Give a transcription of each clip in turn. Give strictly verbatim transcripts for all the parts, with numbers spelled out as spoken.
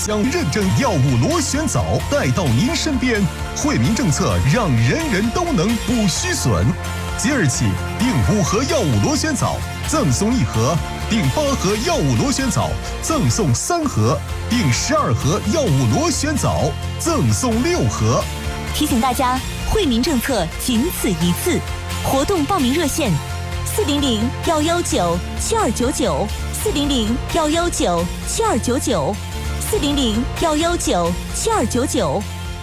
将认证药物螺旋藻带到您身边，惠民政策让人人都能不虚损。即日起，订五盒药物螺旋藻赠送一盒，订八盒药物螺旋藻赠送三盒，订十二盒药物螺旋藻赠送六盒。 提醒大家，惠民政策仅此一次，活动报名热线：四零零幺幺九七二九九，四零零幺幺九七二九九，四零零幺幺九七二九九。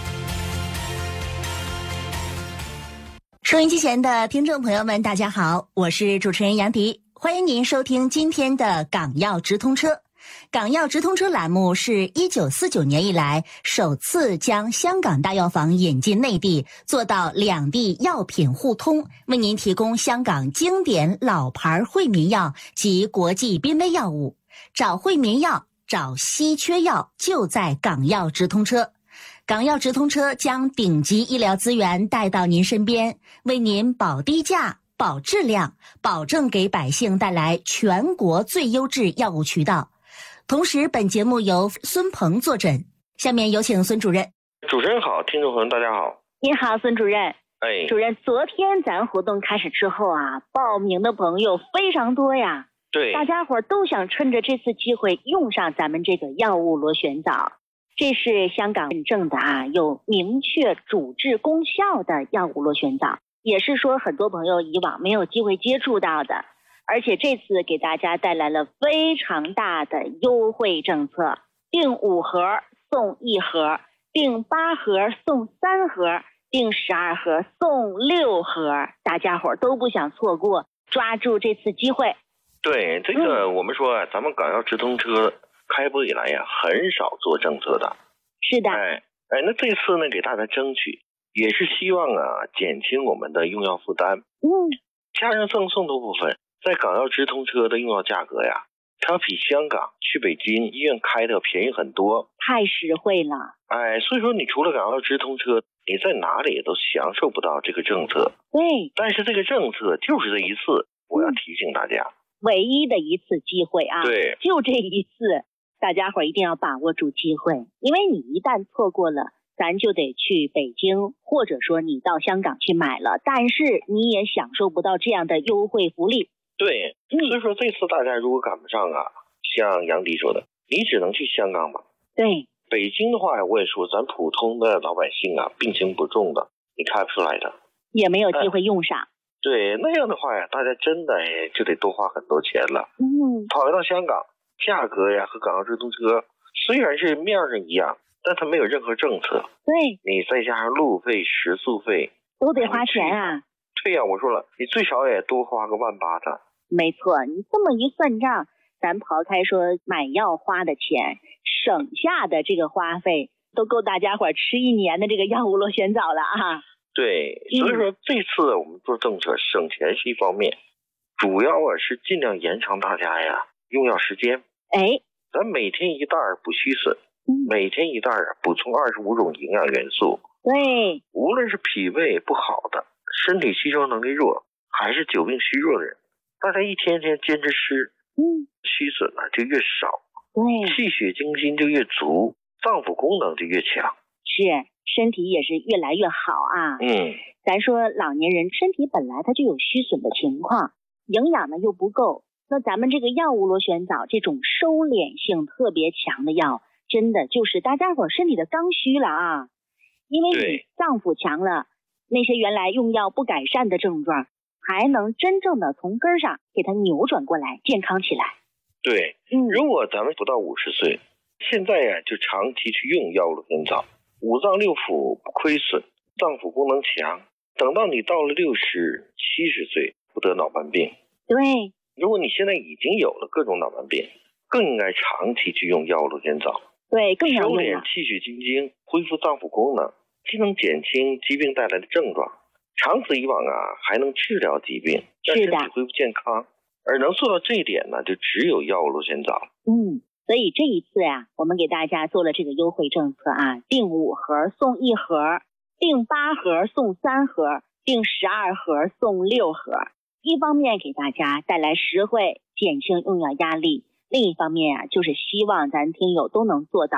收音机前的听众朋友们，大家好，我是主持人杨迪，欢迎您收听今天的港药直通车。港药直通车栏目是一九四九年以来首次将香港大药房引进内地，做到两地药品互通，为您提供香港经典老牌惠民药及国际濒危药物。找惠民药，找稀缺药，就在港药直通车。港药直通车将顶级医疗资源带到您身边，为您保低价、保质量，保证给百姓带来全国最优质药物渠道。同时，本节目由孙鹏坐诊。下面有请孙主任。 主持人好，听众朋友大家好。 您好，孙主任。 哎， 主任，昨天咱活动开始之后啊，报名的朋友非常多呀。 对， 大家伙都想趁着这次机会用上咱们这个药物螺旋藻。这是香港认证的啊，有明确主治功效的药物螺旋藻，也是说很多朋友以往没有机会接触到的。而且这次给大家带来了非常大的优惠政策，订五盒送一盒，订八盒送三盒，订十二盒送六盒，大家伙都不想错过，抓住这次机会。 对，这个我们说、嗯、咱们港药直通车开播以来呀，很少做政策的。 是的。 哎哎，那这次呢，给大家争取，也是希望啊，减轻我们的用药负担。 嗯， 家人赠送的部分。在港药直通车的用药价格呀，它要比香港去北京医院开的便宜很多， 太实惠了。 哎，所以说你除了港药直通车，你在哪里都享受不到这个政策。 对， 但是这个政策就是这一次，我要提醒大家， 唯一的一次机会啊， 对， 就这一次，大家伙一定要把握住机会，因为你一旦错过了，咱就得去北京，或者说你到香港去买了，但是你也享受不到这样的优惠福利。 对，所以说这次大家如果赶不上啊，像杨迪说的，你只能去香港嘛。 对， 北京的话，我也说，咱普通的老百姓啊，病情不重的，你开不出来的， 也没有机会用上。 对，那样的话呀，大家真的哎就得多花很多钱了。 嗯， 跑到香港，价格呀和港药直通车虽然是面上一样，但它没有任何政策。 对， 你再加上路费、食宿费， 都得花钱啊。 对呀、啊，我说了，你最少也多花个万八的。 没错，你这么一算账，咱刨开说买药花的钱，省下的这个花费都够大家伙吃一年的这个药物螺旋藻了啊。 对，所以说这次我们做政策省钱是一方面，主要啊是尽量延长大家呀用药时间。 哎， 咱每天一袋不虚损， 嗯、 每天一袋补充二十五种营养元素。 对， 无论是脾胃不好的，身体吸收能力弱，还是久病虚弱的人，大家一天天坚持吃， 嗯， 虚损呢就越少， 对， 气血精心就越足，脏腑功能就越强， 是身体也是越来越好啊。 嗯， 咱说老年人身体本来它就有虚损的情况，营养呢又不够，那咱们这个药物螺旋藻这种收敛性特别强的药，真的就是大家伙身体的刚需了啊。因为你脏腑强了，那些原来用药不改善的症状，还能真正的从根上给它扭转过来，健康起来。 对， 嗯， 如果咱们不到五十岁，现在呀就长期去用药物螺旋藻，五脏六腑不亏损，脏腑功能强，等到你到了六十、七十岁，不得脑斑病。 对， 如果你现在已经有了各种脑斑病，更应该长期去用药物螺旋藻。 对，更要用收敛气血精精，恢复脏腑功能，既能减轻疾病带来的症状，长此以往啊，还能治疗疾病，让身体恢复健康。而能做到这一点呢，就只有药物螺旋藻。 嗯，所以这一次呀、啊，我们给大家做了这个优惠政策啊，订五盒送一盒，订八盒送三盒，订十二盒送六盒。一方面给大家带来实惠，减轻用药压力；另一方面啊，就是希望咱听友都能做到